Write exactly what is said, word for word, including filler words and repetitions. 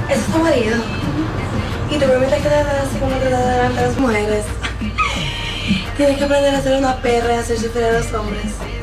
Eso es tu marido. Y tú permites que te trates así como te tratan delante de las mujeres. Tienes que aprender a ser una perra y a hacer sufrir a los hombres.